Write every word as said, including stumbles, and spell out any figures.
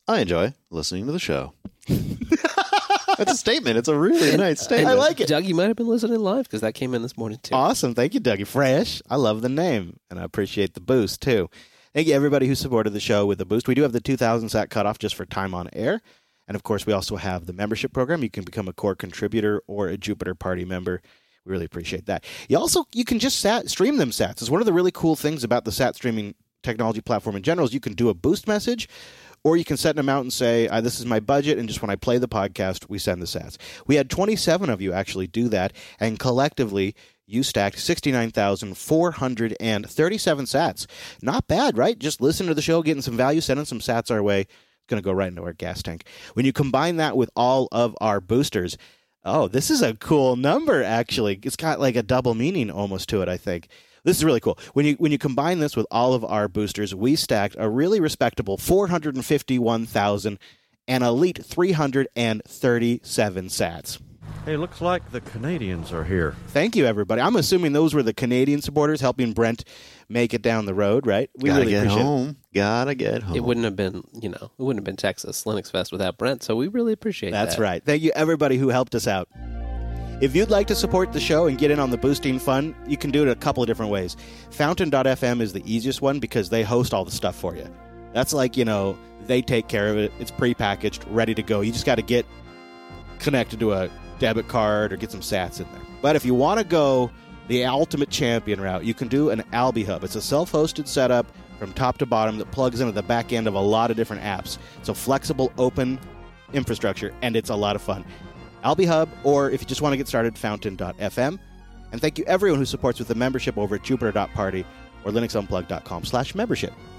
I enjoy listening to the show. That's a statement. It's a really nice statement. I like it. Doug, you might have been listening live because that came in this morning, too. Awesome. Thank you, Dougie. Fresh. I love the name, and I appreciate the boost, too. Thank you, everybody who supported the show with the boost. We do have the two thousand sat cutoff just for time on air. And, of course, we also have the membership program. You can become a core contributor or a Jupiter Party member. We really appreciate that. You also, you can just sat, stream them sats. It's one of the really cool things about the sat streaming technology platform in general is you can do a boost message, or you can set them out and say, uh, this is my budget, and just when I play the podcast, we send the sats. We had twenty-seven of you actually do that, and collectively, you stacked sixty-nine thousand four hundred thirty-seven sats. Not bad, right? Just listen to the show, getting some value, sending some sats our way. Going to go right into our gas tank. When you combine that with all of our boosters, oh, this is a cool number, actually. It's got like a double meaning almost to it, I think. This is really cool. When you when you combine this with all of our boosters, we stacked a really respectable four hundred fifty-one thousand and elite three hundred thirty-seven sats. Hey, looks like the Canadians are here. Thank you, everybody. I'm assuming those were the Canadian supporters helping Brent make it down the road, right? We Gotta really get appreciate home. Gotta get home. It wouldn't have been, you know, it wouldn't have been Texas Linux Fest without Brent, so we really appreciate That's that. That's right. Thank you, everybody who helped us out. If you'd like to support the show and get in on the boosting fun, you can do it a couple of different ways. Fountain dot f m is the easiest one because they host all the stuff for you. That's like, you know, they take care of it. It's prepackaged, ready to go. You just got to get connected to a debit card or get some sats in there. But if you want to go the ultimate champion route, you can do an AlbiHub. It's a self-hosted setup from top to bottom that plugs into the back end of a lot of different apps. It's a flexible, open infrastructure, and it's a lot of fun. AlbiHub, or if you just want to get started, Fountain dot f m. And thank you everyone who supports with the membership over at Jupiter dot party or Linux Unplugged dot com slash membership.